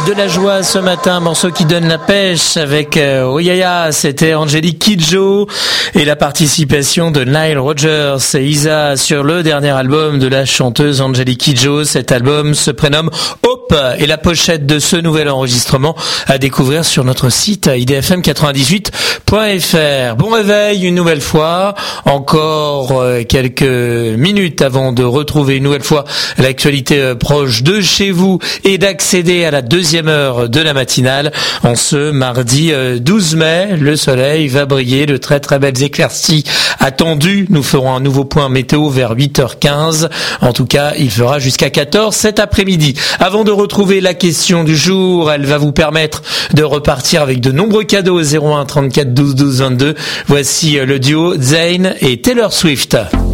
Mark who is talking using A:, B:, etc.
A: de la joie ce matin, un morceau qui donne la pêche avec Oyaya, c'était Angélique Kidjo et la participation de Nile Rodgers et Isa sur le dernier album de la chanteuse Angélique Kidjo. Cet album se prénomme Hope et la pochette de ce nouvel enregistrement à découvrir sur notre site idfm98.fr. Bon réveil une nouvelle fois, encore quelques minutes avant de retrouver une nouvelle fois l'actualité proche de chez vous et d'accéder à la deuxième heure de la matinale. En ce mardi 12 mai, le soleil va briller de très très belles éclaircies attendues. Nous ferons un nouveau point météo vers 8h15. En tout cas, il fera jusqu'à 14 cet après-midi. Avant de retrouver la question du jour, elle va vous permettre de repartir avec de nombreux cadeaux 01 34 12 12 22. Voici le duo Zayn et Taylor Swift.